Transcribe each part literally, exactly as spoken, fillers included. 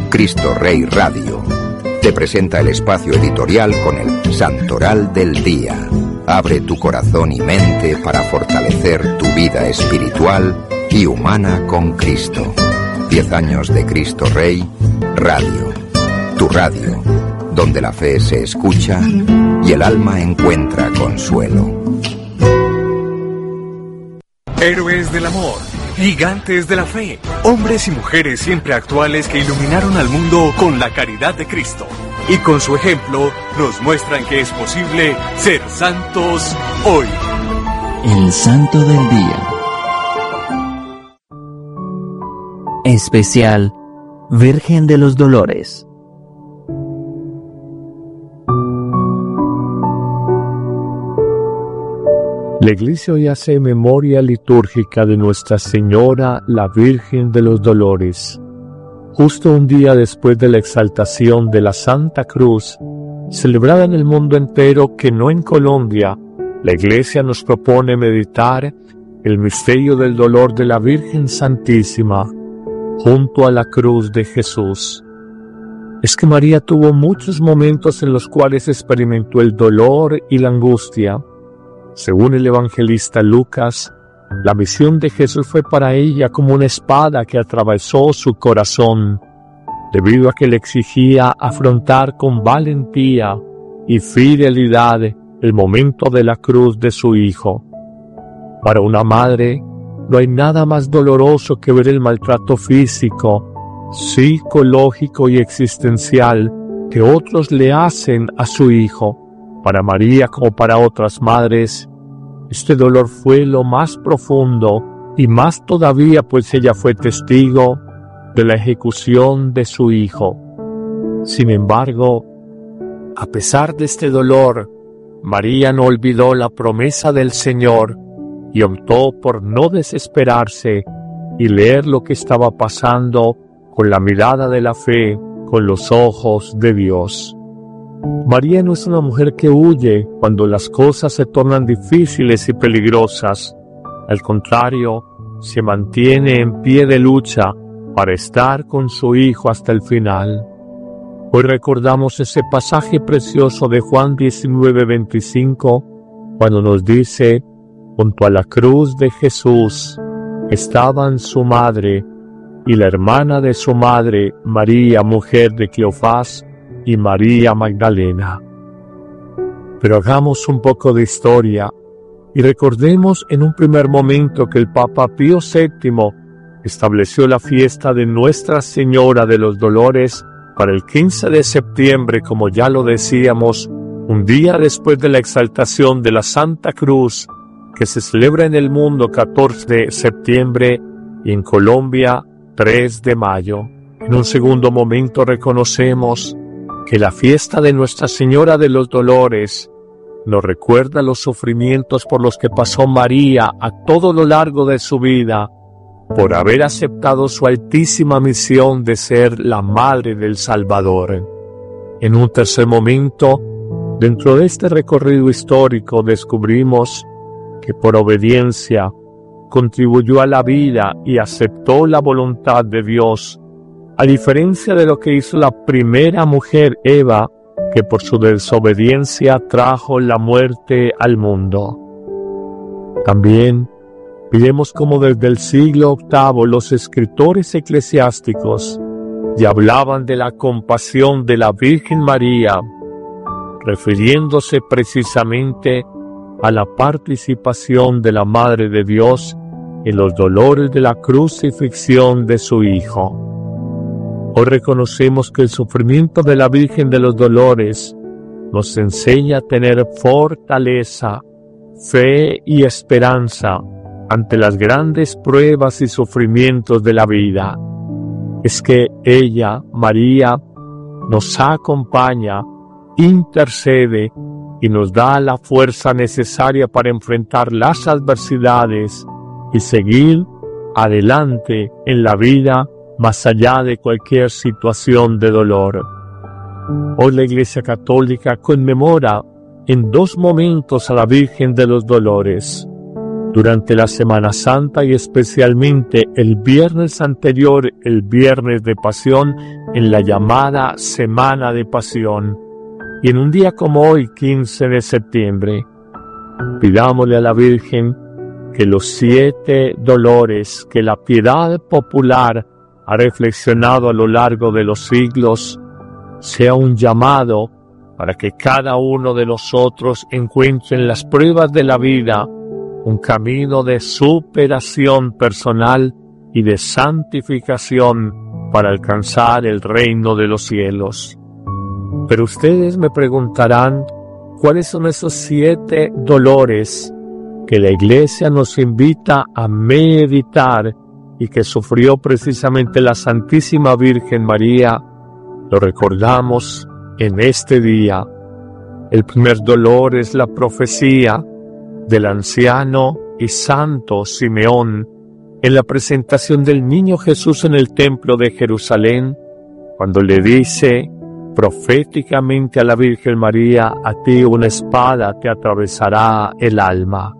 Cristo Rey Radio te presenta el espacio editorial con el Santoral del Día. Abre tu corazón y mente para fortalecer tu vida espiritual y humana con Cristo. Diez años de Cristo Rey Radio. Tu radio, donde la fe se escucha y el alma encuentra consuelo. Héroes del amor, gigantes de la fe, hombres y mujeres siempre actuales que iluminaron al mundo con la caridad de Cristo. Y con su ejemplo nos muestran que es posible ser santos hoy. El Santo del Día. Especial Virgen de los Dolores. La Iglesia hoy hace memoria litúrgica de Nuestra Señora, la Virgen de los Dolores. Justo un día después de la exaltación de la Santa Cruz, celebrada en el mundo entero, que no en Colombia, la Iglesia nos propone meditar el misterio del dolor de la Virgen Santísima junto a la cruz de Jesús. Es que María tuvo muchos momentos en los cuales experimentó el dolor y la angustia. Según el evangelista Lucas, la misión de Jesús fue para ella como una espada que atravesó su corazón, debido a que le exigía afrontar con valentía y fidelidad el momento de la cruz de su hijo. Para una madre, no hay nada más doloroso que ver el maltrato físico, psicológico y existencial que otros le hacen a su hijo. Para María, como para otras madres, este dolor fue lo más profundo y más todavía, pues ella fue testigo de la ejecución de su hijo. Sin embargo, a pesar de este dolor, María no olvidó la promesa del Señor y optó por no desesperarse y leer lo que estaba pasando con la mirada de la fe, con los ojos de Dios. María no es una mujer que huye cuando las cosas se tornan difíciles y peligrosas. Al contrario, se mantiene en pie de lucha para estar con su hijo hasta el final. Hoy recordamos ese pasaje precioso de Juan diecinueve veinticinco, cuando nos dice: junto a la cruz de Jesús estaban su madre y la hermana de su madre, María, mujer de Cleofás, y María Magdalena. Pero hagamos un poco de historia y recordemos en un primer momento que el Papa Pío séptimo estableció la fiesta de Nuestra Señora de los Dolores para el quince de septiembre, como ya lo decíamos, un día después de la exaltación de la Santa Cruz, que se celebra en el mundo catorce de septiembre y en Colombia tres de mayo. En un segundo momento reconocemos que la fiesta de Nuestra Señora de los Dolores nos recuerda los sufrimientos por los que pasó María a todo lo largo de su vida, por haber aceptado su altísima misión de ser la Madre del Salvador. En un tercer momento, dentro de este recorrido histórico, descubrimos que por obediencia contribuyó a la vida y aceptó la voluntad de Dios, a diferencia de lo que hizo la primera mujer, Eva, que por su desobediencia trajo la muerte al mundo. También miremos cómo desde el siglo octavo los escritores eclesiásticos ya hablaban de la compasión de la Virgen María, refiriéndose precisamente a la participación de la Madre de Dios en los dolores de la crucifixión de su Hijo. Hoy reconocemos que el sufrimiento de la Virgen de los Dolores nos enseña a tener fortaleza, fe y esperanza ante las grandes pruebas y sufrimientos de la vida. Es que ella, María, nos acompaña, intercede y nos da la fuerza necesaria para enfrentar las adversidades y seguir adelante en la vida más allá de cualquier situación de dolor. Hoy la Iglesia Católica conmemora en dos momentos a la Virgen de los Dolores. Durante la Semana Santa y especialmente el viernes anterior, el viernes de Pasión, en la llamada Semana de Pasión. Y en un día como hoy, quince de septiembre, pidámosle a la Virgen que los siete dolores que la piedad popular ha reflexionado a lo largo de los siglos sea un llamado para que cada uno de nosotros encuentre en las pruebas de la vida un camino de superación personal y de santificación para alcanzar el reino de los cielos. Pero ustedes me preguntarán, ¿cuáles son esos siete dolores que la Iglesia nos invita a meditar y que sufrió precisamente la Santísima Virgen María? Lo recordamos en este día. El primer dolor es la profecía del anciano y santo Simeón en la presentación del niño Jesús en el templo de Jerusalén, cuando le dice proféticamente a la Virgen María: a ti una espada te atravesará el alma.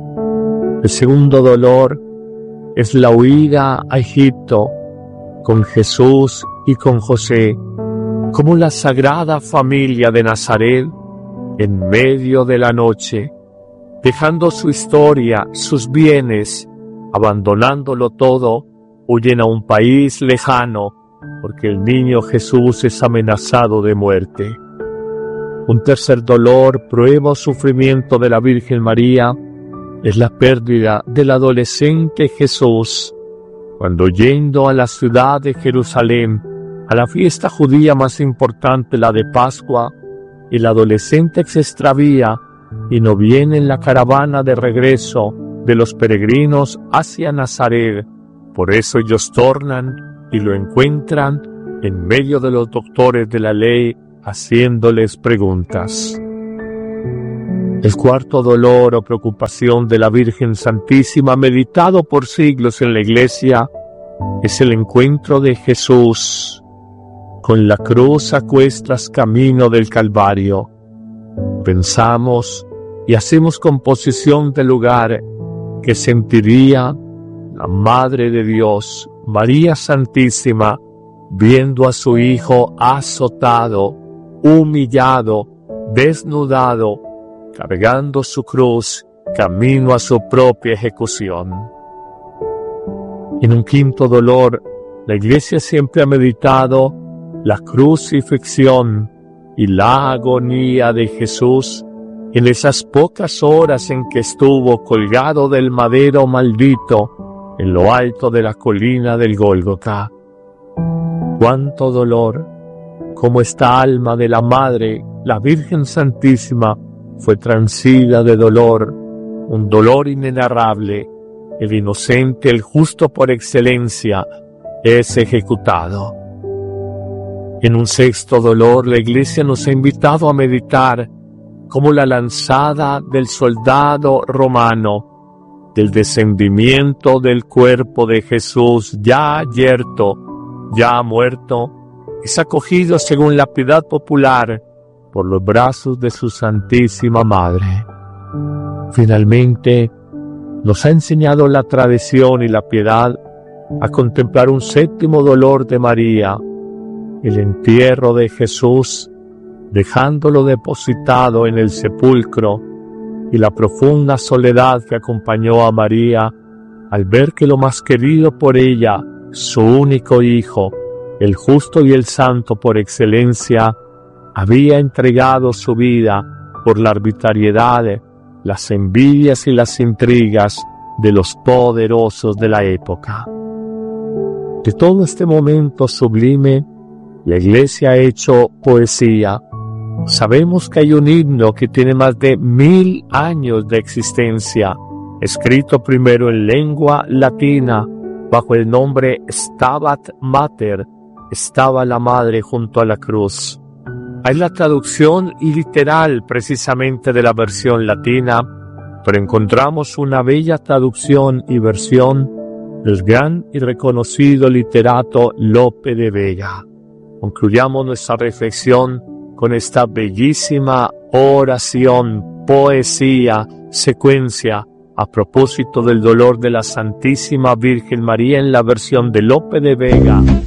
El segundo dolor es la huida a Egipto con Jesús y con José, como la Sagrada Familia de Nazaret, en medio de la noche, dejando su historia, sus bienes, abandonándolo todo, huyen a un país lejano, porque el niño Jesús es amenazado de muerte. Un tercer dolor, prueba o sufrimiento de la Virgen María es la pérdida del adolescente Jesús, cuando yendo a la ciudad de Jerusalén, a la fiesta judía más importante, la de Pascua, el adolescente se extravía y no viene en la caravana de regreso de los peregrinos hacia Nazaret. Por eso ellos tornan y lo encuentran en medio de los doctores de la ley, haciéndoles preguntas. El cuarto dolor o preocupación de la Virgen Santísima, meditado por siglos en la Iglesia, es el encuentro de Jesús con la cruz a cuestas camino del Calvario. Pensamos y hacemos composición del lugar que sentiría la Madre de Dios, María Santísima, viendo a su Hijo azotado, humillado, desnudado, cargando su cruz, camino a su propia ejecución. En un quinto dolor, la Iglesia siempre ha meditado la crucifixión y la agonía de Jesús en esas pocas horas en que estuvo colgado del madero maldito en lo alto de la colina del Gólgota. ¡Cuánto dolor! Cómo esta alma de la Madre, la Virgen Santísima, fue transida de dolor, un dolor inenarrable. El inocente, el justo por excelencia, es ejecutado. En un sexto dolor, la Iglesia nos ha invitado a meditar como la lanzada del soldado romano, del descendimiento del cuerpo de Jesús ya yerto, ya muerto, es acogido según la piedad popular por los brazos de su Santísima Madre. Finalmente, nos ha enseñado la tradición y la piedad a contemplar un séptimo dolor de María, el entierro de Jesús, dejándolo depositado en el sepulcro, y la profunda soledad que acompañó a María al ver que lo más querido por ella, su único hijo, el justo y el santo por excelencia, había entregado su vida por la arbitrariedad, las envidias y las intrigas de los poderosos de la época. De todo este momento sublime, la Iglesia ha hecho poesía. Sabemos que hay un himno que tiene más de mil años de existencia, escrito primero en lengua latina, bajo el nombre Stabat Mater, estaba la madre junto a la cruz. Hay la traducción literal precisamente de la versión latina, pero encontramos una bella traducción y versión del gran y reconocido literato Lope de Vega. Concluyamos nuestra reflexión con esta bellísima oración, poesía, secuencia, a propósito del dolor de la Santísima Virgen María en la versión de Lope de Vega.